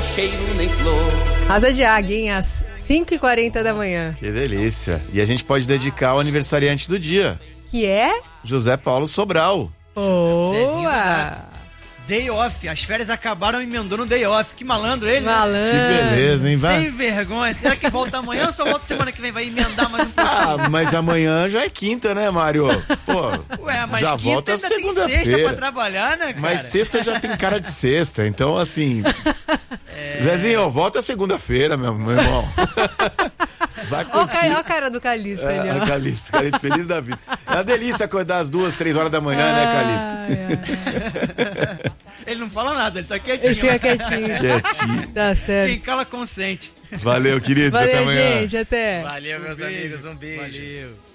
cheiro nem flor. Asa de Águia, hein? Às 5h40 da manhã. Que delícia. E a gente pode dedicar ao aniversariante do dia. Que é? José Paulo Sobral. Boa! Day off, as férias acabaram emendando no day off. Que malandro ele, Malandro. Que beleza, hein? Sem vergonha. Será que volta amanhã ou só volta semana que vem? Vai emendar mais um pouquinho? Ah, mas amanhã já é quinta, né, Mário? Pô, Ué, mas já quinta volta ainda tem sexta pra segunda-feira. trabalhar, né, cara? Mas sexta já tem cara de sexta, então assim... Zezinho, volta segunda-feira, meu irmão. Vai curtir. Olha a cara do Calixto ali, ó. Calixto, feliz da vida. É uma delícia acordar às 2, 3 horas da manhã, né, Calixto? Ele não fala nada, ele tá quietinho. Ele fica quietinho. Quietinho. Tá certo. Quem cala consente. Valeu, queridos. Valeu, até amanhã. gente. Até. Valeu, meus amigos. Um beijo. Valeu.